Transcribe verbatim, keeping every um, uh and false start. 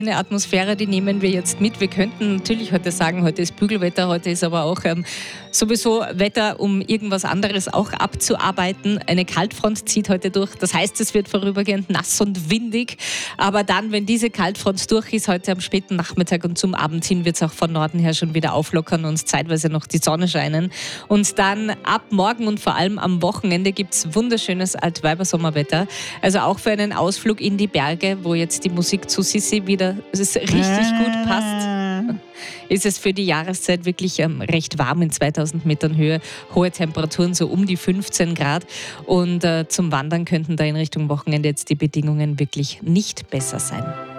Eine Atmosphäre, die nehmen wir jetzt mit. Wir könnten natürlich heute sagen, heute ist Bügelwetter, heute ist aber auch ähm, sowieso Wetter, um irgendwas anderes auch abzuarbeiten. Eine Kaltfront zieht heute durch. Das heißt, es wird vorübergehend nass und windig. Aber dann, wenn diese Kaltfront durch ist, heute am späten Nachmittag und zum Abend hin, wird es auch von Norden her schon wieder auflockern und zeitweise noch die Sonne scheinen. Und dann ab morgen und vor allem am Wochenende gibt es wunderschönes Altweibersommerwetter. Also auch für einen Ausflug in die Berge, wo jetzt die Musik zu Sissi wieder es richtig gut passt, ist es für die Jahreszeit wirklich ähm, recht warm in zweitausend Metern Höhe. Hohe Temperaturen, so um die fünfzehn Grad. Und äh, zum Wandern könnten da in Richtung Wochenende jetzt die Bedingungen wirklich nicht besser sein.